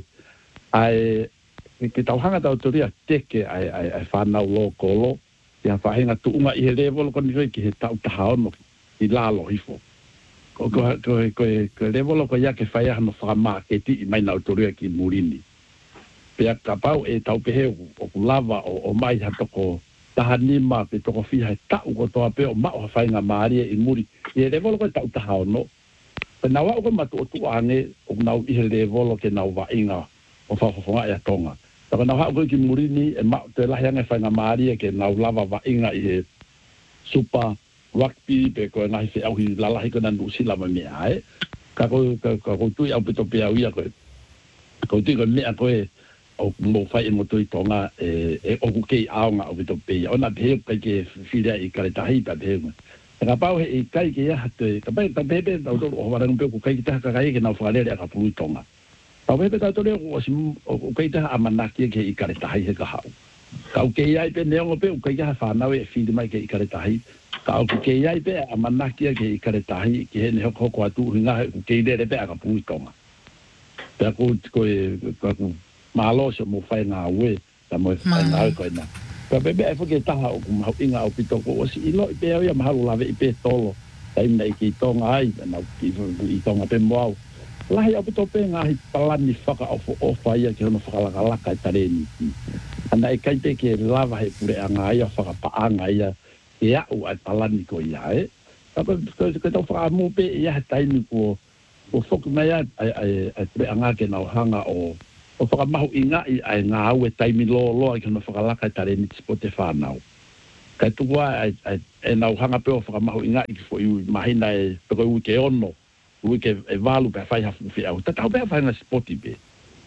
ai ke tau hanga tau turia teke ai ai ai whanau lo kolo ia whahenga tuunga i he level ko ni ki he tau tahaono i lalo hifo ko ko ko ko level ko ia ke whaia no whama ke ti mai nau turia ki murini pea kapau e tau pehe o lava o, o mai hatoko tahanima pe toko fiha e tau ko toa pe o mao whainga maaria i muri i he level ko tau tahaono pe nawa ko matu o tuane o nau i he level ke nau wainga o whafonga e tonga Taka nau hao koe ki murini e ma te lahi anga whainga maaria ke nau lava wa inga i he super rugby pe koe ngahi whi au hi lalahi koe nandu sila ma mea e. Ka koe ka koe tui au pito pe au ia koe. Koe tui koe mea koe o mo whai e mo tui tonga e oku kei aonga au pito pe ia. Ona peheo kai ke whirea i kare tahi pa peheo. Ka pau he i kai ke ia hatoe. Ka pai ta pepe tau tolu o warangu pe ku kai ki taha kakai ke nau whakarere a ka pului tonga. Tau pepe tau tole o si o kai taha amanaki ke i kare tahi he ka hau. Kau ke iai pe neongo pe o kai taha whanau e whiri mai ke i kare tahi. Kau ke iai pe amanaki ke i kare tahi ke he ne hoko hoko atu hinga he ke i lere pe a ka pui tonga. Pea ko koe ko malo se mo whai ngā ue ta mo whai ngā ue koe na. Ka pepe e whake taha o kumau inga o pitoko o si ilo i pe au ia mahalu lawe i pe tolo. Taimna i ki i tonga ai, na i tonga pe moau. Lahi au pito pe ngahi palani whaka o o whaia ke hono whakalakalaka e tareni. Ana e kai pe ke lava he pure a ngā ia whakapaanga ia e au ai palani ko ia e. apa ko ko to fa mo pe ya tai ni ko o fok mai ai ai ai pe anga ke na hanga o o fa ma inga i ai nga we tai mi lo lo ke no fa la ka tare ni Spotify now ka tu wa ai ai na hanga pe o fa ma inga i fo i mahina e pe ko ke ono u ke e valu pe fa ha fi au ta ta pe fa na Spotify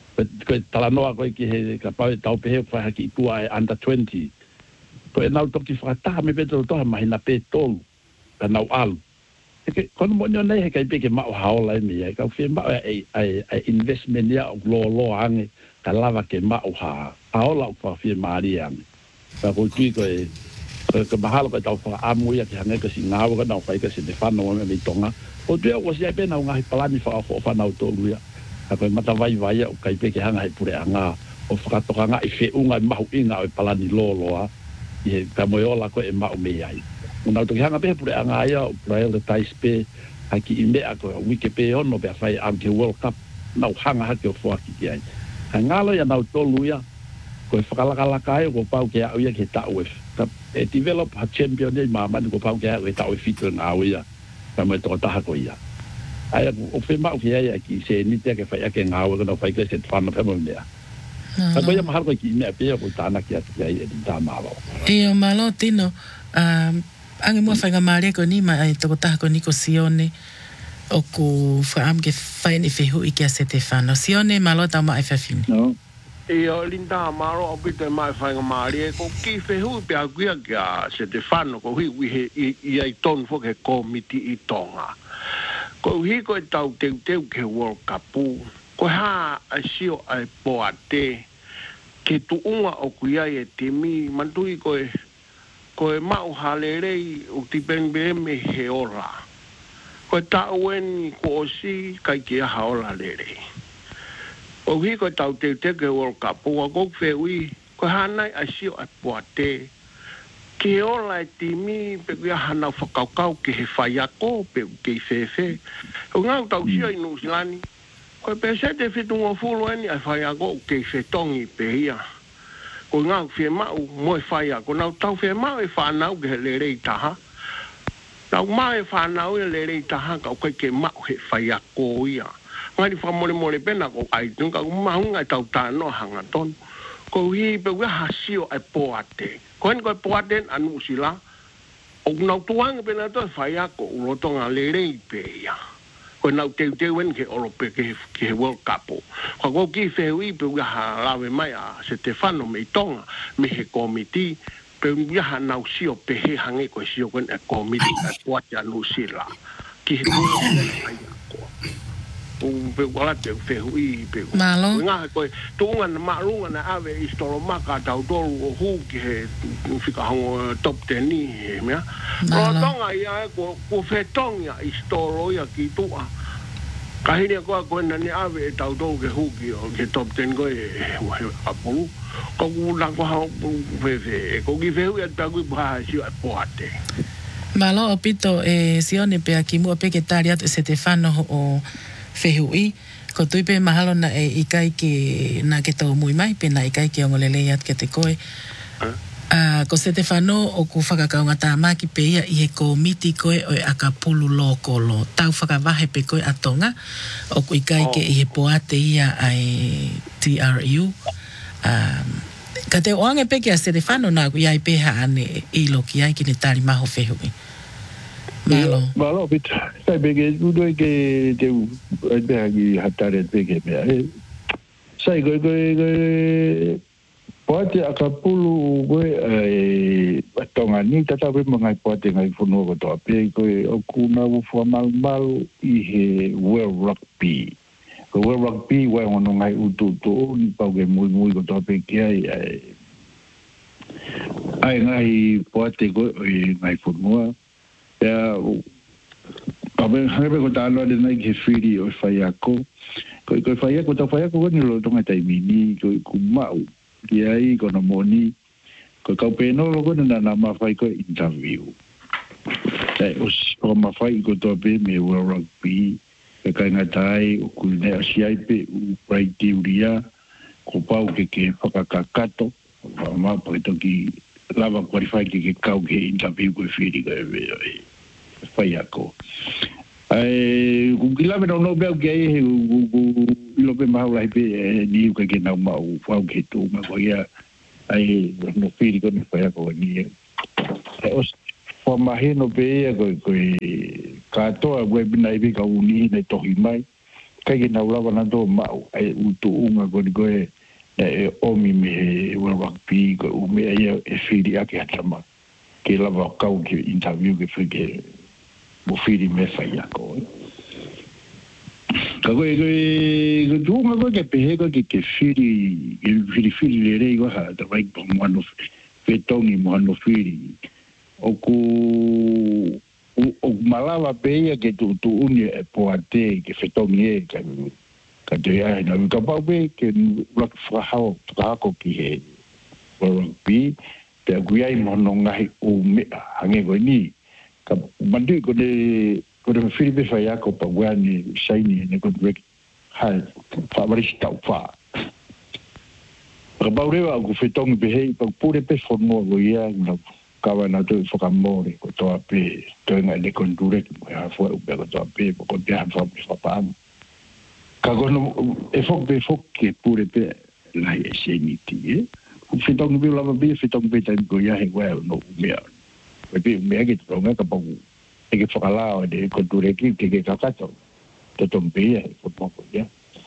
ko tala noa ko ki he ka pa ta pe he fa ki tu ai under twenty ko e na to ki fa ta me pe to to mahina pe tolu ka na al ke kon mo no nei ka pe ke ma ha ola mi ka fi ma ai ai ai investment ya lo lo ange ka lava ke ma ha ha ola fa fi ma ri an ka ko ki ko e ka mahalo ka ta fa amu ya ka ne ka si na ka na fa ka si de fa no me mi tonga o te o si pe na nga pa ni fa fa na to lu ya ka ko mata vai vai o ka pe ke hanga ai pure anga o fa to nga i fe unga ma hu inga o pa ni lo lo a e ka mo ola ko e ma o me ai una to hanga pe pure anga ia o Braille tai spe aki ime ako wiki pe ono pe fai am ke World Cup na hanga ha ke fo aki ai ngalo ya na to luya ko fa kala kala kai ko pau ke au ia ke ta o e develop ha champion ni ma ma ko pau ke au ta o fitu na au ia ka mo to ta ko ia ai o fe ma ke ia ki se ni te ke fai ke ngao ko no fai ke se fa no pe mo ia ka ko ia ma har ko ki me pe ko ta na ki ai e ta malo e o malo tino um ange mo fanga mare ko ni ma ai to ta ko ni ko sione o ku fa am ke fa ni fe hu i ke Stefano sione malo ta ma fa fini no e o linda maro o bito mai fanga mare ko ki fe hu pe a guia ga Stefano ko hui wi i ai ton fo ke komiti i tonga ko hi ko tau te te ke World Cup ko ha a sio ai poate ke tu unga o kuia e temi mantui ko ko e mau halerei o ti ben be me he ora ko ta wen ko si kai ke haola lere o hi ko tau te te ke World Cup o ko fe wi ko hanai a sio a poate ke ola ti mi pe ya hana fakau ke he faya ko pe ke fe fe o nga tau sio inu silani ko pe se te fitu ngo fulo ni a faya ko ke fe tongi pe ia ko nga fe ma mo faya ko na tau fe ma e fa na ke le re ta ha na ma e fa na le re ta ha ka ko ke ma he faya ko ia ngai fa mo le mo le pena ko ai tu ka ma nga tau ta no hanga ton ko hi pe wa hasio e poate ko en ko poate anu sila o na tuang pe na to faya ko lo tonga le re pe ia ko na te te wen ke oro pe ke ke World Cup ko ko ki fe wi pe wa la we mai a Stefano me tonga me he komiti pe ya ha na sio pe he hange ko sio kon e komiti a tuat ya no sila ki he ko o pe wala te fe wi pe malo nga ko tunga na malunga na ave istolo maka tau dolu o hu ki he fika hang top ten ni me ro tonga ia ko ko fe tonga istolo ya ki tu a kahini ko ko na ni ave tau dolu ke hu ki o ke top ten ko e apolu ko ku la ko ha fe fe ko ki fe wi ta ku ba si a poate malo opito e sione pe aki mo pe ke taria Stefano o fehui ko tui pe mahalo na e ikai ke na ke tau mui mai pe na ikai ke ongolele at ke te koe a ko Stefano o ku whakakaunga tā maki pe ia i he komiti koe o e akapulu loko lo tau whakavahe pe koe atonga o ku ikai ke i he poate ia ai T R U um, ka te oange pe ke a Stefano na ku iai pe haane i loki ai ki ne tari maho fehui malo malo bit sai bege udo ke te be agi hatare bege me sai go go go pode akapulu go e tonga ni tata be mangai pode ngai funo go to pe go o kuna u formal mal i he World Rugby go World Rugby wa ono ngai utu to ni pa ge muy muy go to pe ke ai ai ngai pode go ngai funo ya abe habe ko talo de nai ke free o fayako ko ko fayako to fayako ni lo tonga tai mini ko ku mau ki ai ko no moni ko ka peno lo ko na na ma fai ko interview tai os ko ma fai ko to be me wo rugby ka ka ngatai ku ne asiai pe u pai tiuria ko pau ke ke fakakato ma po to ki lava qualify ki ke kau ke interview ko free ko e fai ako ai ku kila me no be ke ai ku lo be ma la be ni ku ke na ma u fa ke tu ma ko ya ai no firi ko ni fai ako ni e os fo ma he no be ko ko ka to a we bina ibi ka uni ne to hi mai ka ke na ula na do ma ai u tu unga ko ni ko e o mi me wa wa pi ko u me ai e firi ake atama ke la va ka u ke interview ke fe ke mo firi me fai ako ka ko ko tu ma ko ke pe ko ke ke firi ke firi firi le re ko ha da vai ko mo no fe tongi mo no firi o ku o malava pe ke tu tu uni e poate ke fe tongi e ka ka te ai na ka pa pe ke la fa ha ka ko ki he o pi te guai mo no ngai o me hange ko ni ka mandi ko de ko de fili be fa ya ko pa wani shiny ne ko break ha fa bari sta fa ka ba re ko fe tong be he pa pure pe fo no go ya no ka va na to fo ka mo re ko to pe to na de kon dure ko ha fo be ko to pe ko de ha fa fa pa ka go no e fo be fo ke pure pe la e shiny ti e fe tong be la be fe tong be ta go ya he well no me Tapi mereka itu orang kan baru, mereka fakala ada kontur lagi tiga kakak tu, tetompi ya, semua ya.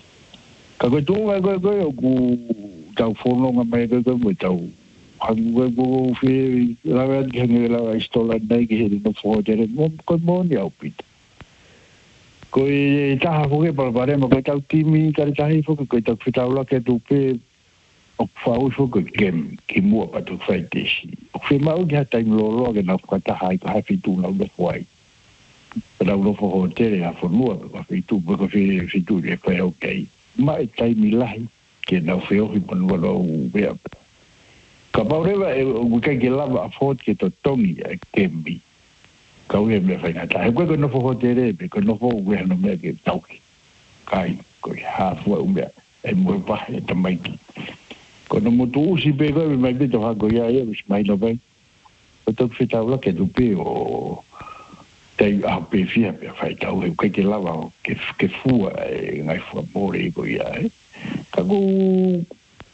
Kalau tu aku aku aku tahu phone orang mereka tu aku tahu, aku aku fi lawan kena lawan istolan naik ke sini tu phone jadi mau kau mau ni apa itu. Kau cah aku ke berbara macam tahu timi kalau cah itu kau tahu tahu lah ke tu pe o fau fo ko game ki mo pa to fai deshi o fe mau ga ta lo lo ga na ka ta hai ka fi tu na lo foi pero lo fo hotel a fo no ka fi tu ko fi fi tu e fa okay mai tai mi lai ke na fe o ko no lo be ka pa re va o ka ke la va fo ke to tongi e kembi ka u me fa na ta ko ko no fo hotel e ko no fo we no me ke tau kai ko ha fo o me e mo pa e tamai Kono motu usi pe koe mai pito hako ia ia wis mai no pai. O tok fi tau la ke tu pe o tei a pe fia pe fai tau he kai ke lava o ke ke fua e ngai fua more ko ia e. Ka ku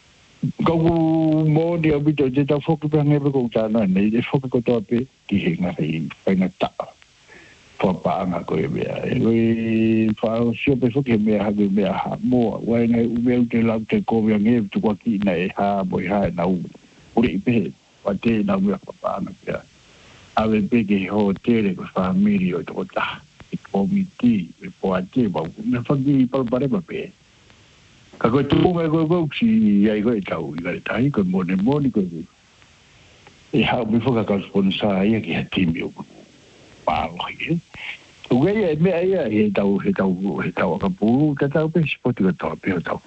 ka ku mo ni o bito te tau foku pe ngai pe ko tana nei e foku ko to pe ki he ngai fai na ta. Fua pa anga ko e mea. E koe fa o sio pe foku he mea hagu mea ha moa. Wai ngai umeu te lau te kovia nge tu kwa ki na e ha boi ha e nau. Ure i pe wa te nau mea fua pa anga pea. Awe pe ke ho tere ko famili o toko ta. E komiti, e poa te wau. Me whaki i palpare pa pe. Ka koe tuunga koe koe si iai koe tau i kare tahi koe mone moni koe. E hau mi whaka ka sponsor ia ki ha timi o koe. Palo ye. Uga ia me ia he tau he tau he tau ka pu ka tau pe sport ka tau pe tau.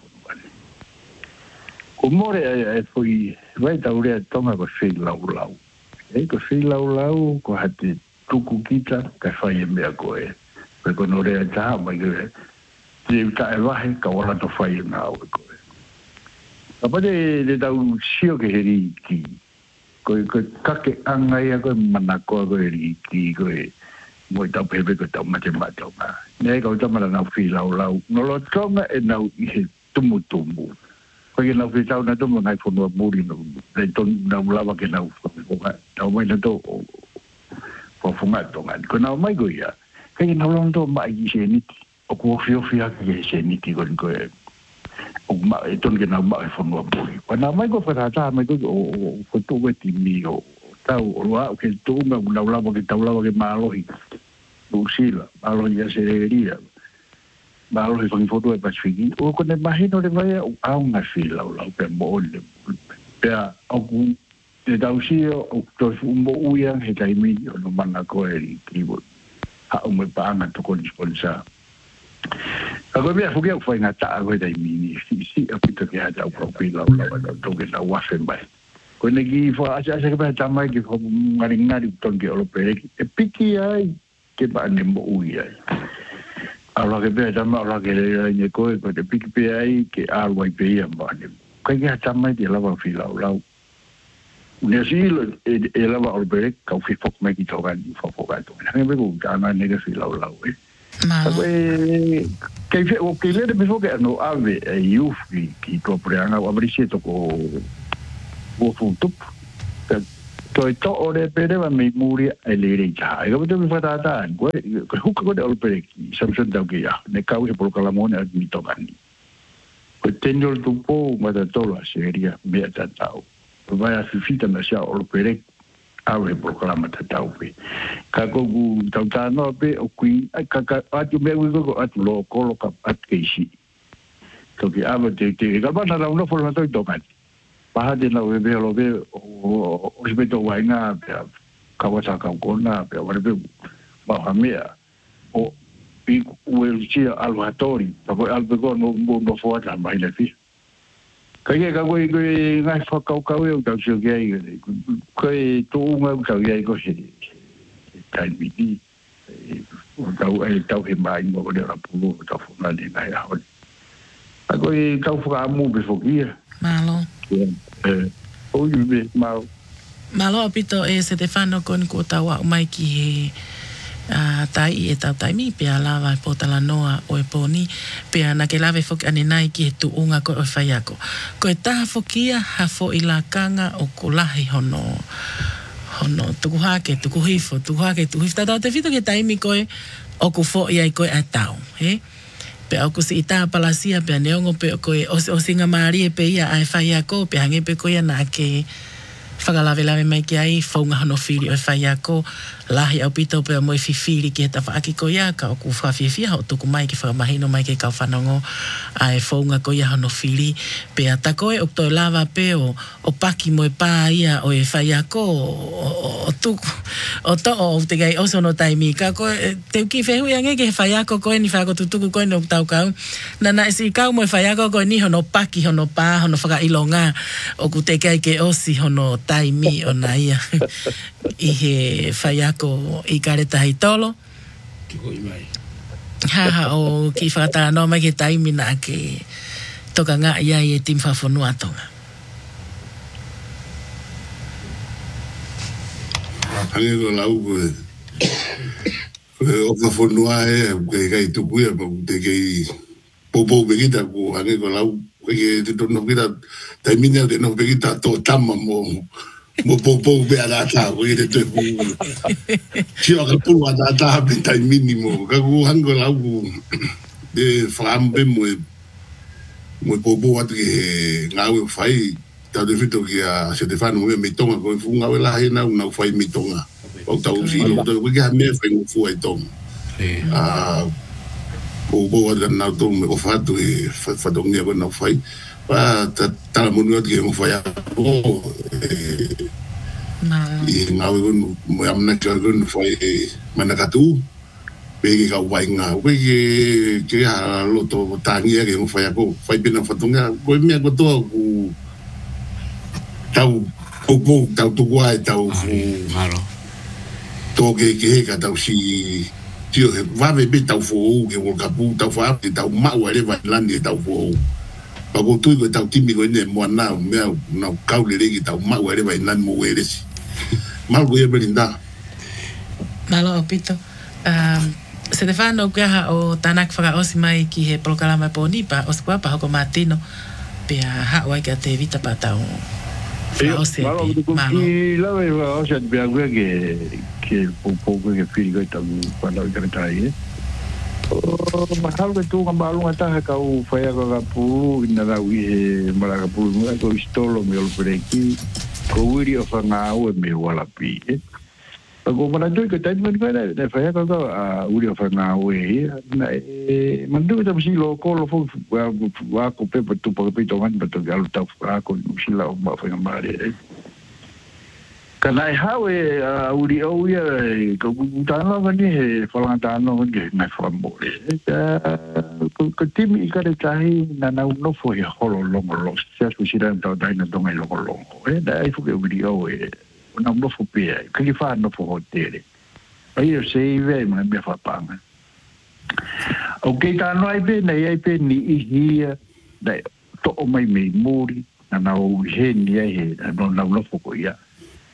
Ko more e foi vai tau re tonga ko sei lau lau. E ko sei lau lau ko hati tuku kita ka fai me ko e. Pe ko no re ta mai ke. Te ta e vai ka wala to fai na o ko e. Apa de de tau sio ke heri ki. Ko ko kake anga ia ko manako ko ri ki ko mo ta pepe ko ta mate mate ma ne ko ta mala na fi lau lau no lo tonga e na i tumu tumu ko ye na fi ta na tumu ngai fo no muri no le ton na lava ke na fo ko ta mo na to fo fo ma to ma ko na mai go ia ke na lo to ma i se ni o ko fi o fi a ke se ni ki ko ko o ma e ton ke na ma fo no muri ko na mai ko fa ta mai ko o ko to we ti mi o tau o loa ke tunga una ula ke tau la ke malohi usila malohi ya sereria malohi fang foto e pasfigi o ko ne mahino le vai o nga fila o la pe mole pe o ku te tau si o to umbo uia he tai mi o no mana ko e tribo ha o me pa nga to ko sponsor Ako bia fugi au fai ngata ko dai mi si si apito ke ha tau profila o la to ke na wa bai ko ne ki fo asa asa ke ba tamai ki fo ngari ngari tongi o pe e piki ai ke ba ne mo ui ai ala ke be tamai ala ke le ne ko ko te piki pe ai ke al wai pe ia ba ne ko ke tamai de la va fila o la ne silo e e lava o bere ka fi fok mai ki toga ni fok fok to na me ko ka na ne ke fi lau lau e Malo. e ke fe o ke le me fok no ave e you ki ki to preanga o abri se to ko o fu tup to to o de bere va me muri e le re ja e ko te fa ta ta ko ko ko de o bere ki samson da ki ya ne ka u por kala mona mi toga ni ko tenyo tu po ma da to la seria me ta tau vai a fita na sia o pere ave programa ta tau pe ka ko gu tau ta no pe o kui ka ka atu me gu ko atu lo ko lo ka at ke si to ki ave te te ka ba na no for na to to kan pa de na we be lo be o o se to wa na pe ka wa sa ka ko na pe wa be ba ha me o pi u el si alvatori pa ko al be go no no fo ta mai le fi kaya ka koe koe ngai whakaukau e o tau sio kia i koe tō unga u tau iai ko he tai miti o tau e tau he mai mo o lera pulu o tau whunani ngai ahoni a koe tau whakaamu pe whokia Malo. o yu me mau Malo apito e Stefano kon ko tawa mai ki he Uh, tai e tau tai mi pia lava po tala noa o e poni pia na ke lave foki ane nai ki he tu unga ko o whaiako ko e taha fokia ha fo i la kanga o ko lahi hono hono tuku hake, tuku hifo tuku hake, tuku hifo tatau te whito ke taimi koe o ku fo i ai koe a tau he pia o ku si i taha palasia pia neongo pia koe o, o singa maari e pe ia ai whaiako pia hange pe koe na ke whakalave lave mai ki ai whaunga hono whiri o e whaiako lahi au pito pe mo e whiwhiri ki he ta whaaki ko ia ka o ku whawhiwhia o tuku mai ki whakamahino mai ki kau whanongo a e whaunga ko ia hono whiri pe a takoe o to lava pe o o paki mo e pā ia o e whaiako o, o tuku o to o te gai oso no taimi ka ko te uki whehui ange ki he whaiako koe ni whako tutuku koe no tau kau na na isi kau mo e whaiako koe ni hono paki hono pā hono whakailonga o ku te kai ke osi hono taimi o na ia i he whaiako i kareta hei tolo. Haha o ki whakata no mai ke taimi na ke toka ngā ia i e tim whawhanua tonga. Hange ko lau koe. Koe o whawhanua e koe kai tukuia pa te kei popo pekita ko hange ko lau koe ke te tono pekita taimina te no pekita to tama mo mo popo be ala ta ko ire te ku si o ka pulu ala ta be tai minimo ka ku hango la ku de flambe mo mo popo at ke ngawe fai ta de fito ki a Stefano me mitonga ko fu ngawe la hena una fai mitonga o ta usi lo to ke ha me fai mo fu ai tom ah popo at na to me o fatu e fa do nge ko na fai pa ta ta mo no ke mo fai o i ngau gun mo amna ka gun foi manakatu pe ka wai nga we ke ha lo to tangi ke mo fai ko fai pina fatunga ko me ko to ku tau popo tau tu guai tau malo to ke ke ka tau si tio va be be tau fo ke mo ka pu tau fa tau ma wa le va landi tau fo pa ko tu ko tau timi ko ne mo na me na ka le le ki tau ma wa le va nan mo we le mal ko ye belinda Malo opito um Stefano kuaha o tanak whaka osi mai ki he programa poni pa o skua pa hoko matino pe ha wai ka te vita pa tau malo ki la ve o se be agua que que un poco que filigo tau cuando que está ahí o mahal que tu ngamalu ngata ka u faya ka pu na da wi mala ka pu mo ko istolo me lo preki ko wiri o fanga o me wala pi ko mana tu que tai men kana de faya ka a wiri o fanga o e na e mandu ta si lo ko lo fu wa ko pe tu pa pe to man pa to gal ta ko si la o ma fa mare kana hawe a uri o ia ko tano vani he falantano nge na fambole ko timi ka de tai na na no fo he holo longo lo se su sira ta dai na donga longo longo e dai fu ke uri o e na no fo pe ke ki fa no fo hotel ai o sei ve ma me fa panga o ke tano ai be na ai pe ni hia dai to o mai me muri na na o he ni ai no na no fo ko ia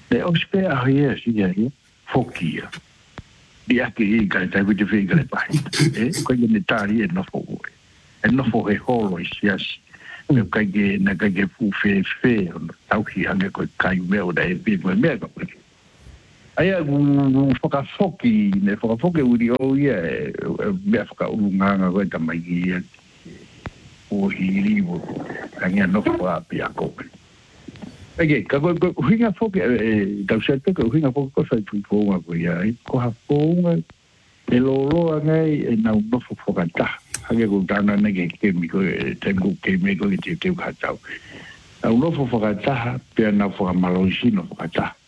le o spe a ia si ia fokia dia ke i ka ta ku te fe ka le pai e ko ye ne tari e no fo e no fo e holo i sia me ka ge na ka ge fu fe fe tau ki anga ko kai me o da e pe me me ka aya gu foka foki ne foka foki uri o ia me foka unga ko ta mai ia o hiri o kanya no fo a pia ko Ege, ka ko hinga foke e tau sete ko hinga foke ko sai tu ko nga ko ya ko ha ko nga e lo lo ngai e na no fo fo kanta hage ko dana ne ke ke mi ko tengo ke me ko ke te ka tau au no fo fo kanta pe na fo malo sino fo kanta